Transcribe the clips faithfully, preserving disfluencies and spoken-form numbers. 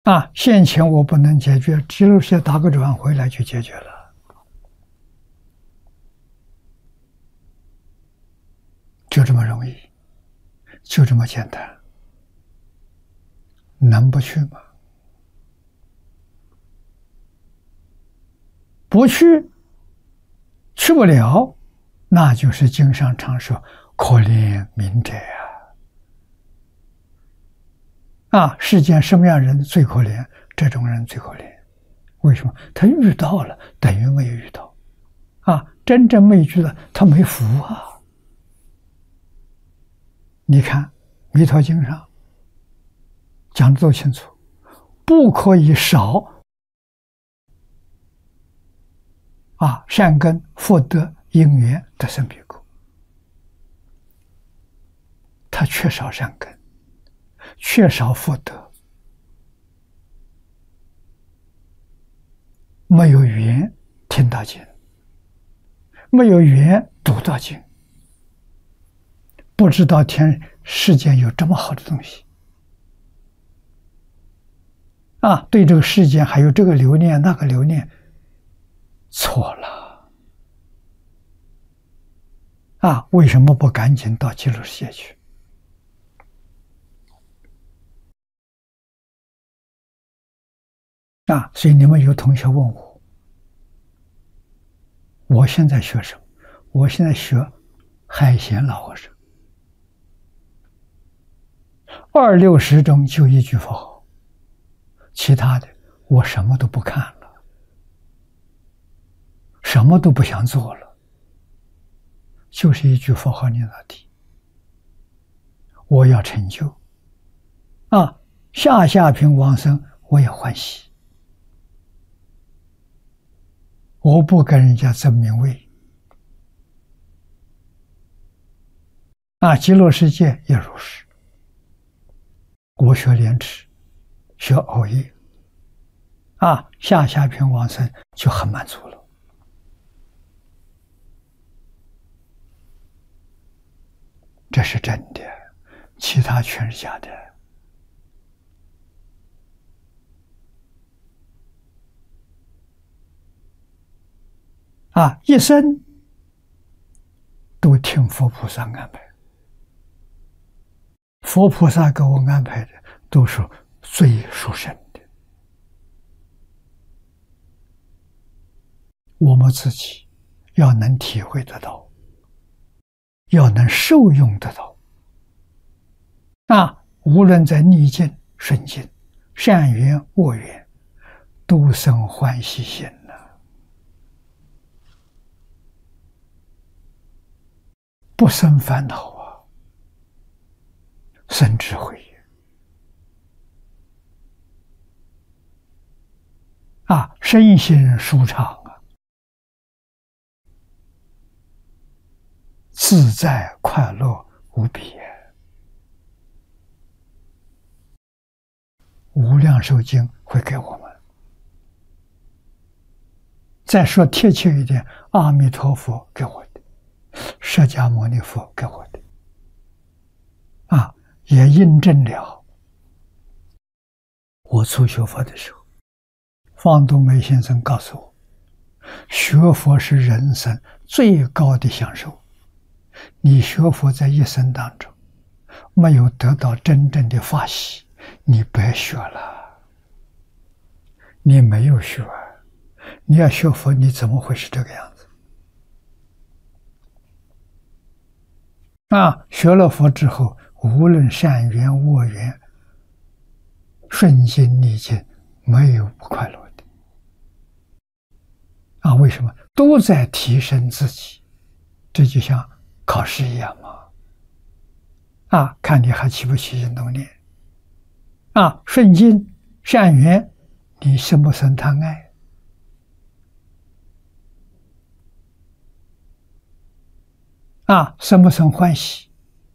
啊，现前我不能解决，极乐世界打个转回来就解决了，就这么容易，就这么简单，能不去吗？不去，去不了，那就是经上常说可怜悯者啊！啊，世间什么样人最可怜？这种人最可怜。为什么？他遇到了，等于没有遇到。啊，真正没遇到，他没福啊！你看《弥陀经》上讲得多清楚，不可以少啊善根、福德、因缘得生彼国。他缺少善根，缺少福德，没有缘听到经，没有缘读到经，不知道天世间有这么好的东西啊！对这个世间还有这个留念那个留念，错了啊！为什么不赶紧到极乐世界去？啊！所以你们有同学问我，我现在学什么？我现在学海贤老和尚，二六十中就一句佛号，其他的我什么都不看了，什么都不想做了，就是一句佛号念到底。我要成就啊，下下品往生我也欢喜，我不跟人家争名位啊，极乐世界也如是。我学莲池，学熬夜啊，下下品往生就很满足了。这是真的，其他全是假的。啊，一生都听佛菩萨安排，佛菩萨给我安排的都是最殊胜的，我们自己要能体会得到，要能受用得到。啊，无论在逆境、顺境、善缘、恶缘，都生欢喜心了，不生烦恼啊，生智慧啊，身心舒畅啊，自在快乐无比。无量寿经会给我们。再说贴切一点，阿弥陀佛给我的，释迦牟尼佛给我的，啊，也印证了我初学佛的时候，方东梅先生告诉我，学佛是人生最高的享受。你学佛在一生当中没有得到真正的法喜，你白学了，你没有学。你要学佛，你怎么会是这个样子？啊，学了佛之后，无论善缘、恶缘、顺境、逆境，没有不快乐的。啊，为什么？都在提升自己，这就像考试一样嘛。啊，看你还起不起心动念。啊，顺境、善缘，你生不生贪爱？啊，生不生欢喜？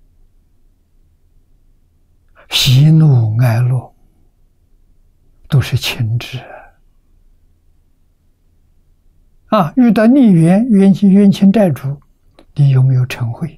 喜怒哀乐都是情志啊！遇到逆缘、冤亲、冤亲债主，你有没有嗔恚？